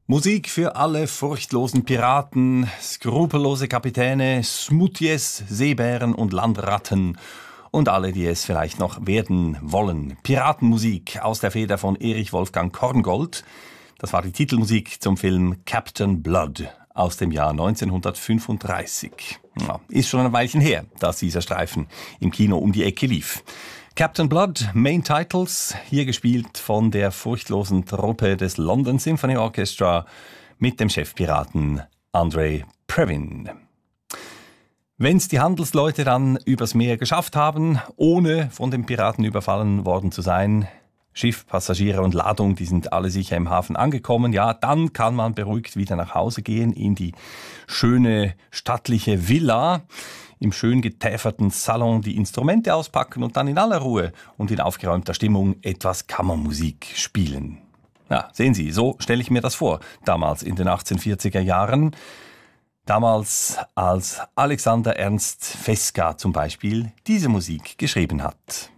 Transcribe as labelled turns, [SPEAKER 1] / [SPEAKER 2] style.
[SPEAKER 1] Musik für alle furchtlosen Piraten, skrupellose Kapitäne, Smoothies, Seebären und Landratten und alle, die es vielleicht noch werden wollen. Piratenmusik aus der Feder von Erich Wolfgang Korngold. Das war die Titelmusik zum Film Captain Blood aus dem Jahr 1935. Ja, ist schon ein Weilchen her, dass dieser Streifen im Kino um die Ecke lief. Captain Blood, Main Titles, hier gespielt von der furchtlosen Truppe des London Symphony Orchestra mit dem Chefpiraten Andre Previn. Wenn's die Handelsleute dann übers Meer geschafft haben, ohne von den Piraten überfallen worden zu sein, Schiff, Passagiere und Ladung, die sind alle sicher im Hafen angekommen, ja, dann kann man beruhigt wieder nach Hause gehen in die schöne, stattliche Villa, im schön getäferten Salon die Instrumente auspacken und dann in aller Ruhe und in aufgeräumter Stimmung etwas Kammermusik spielen. Ja, sehen Sie, so stelle ich mir das vor, damals in den 1840er Jahren. Damals, als Alexander Ernst Fesca zum Beispiel diese Musik geschrieben hat.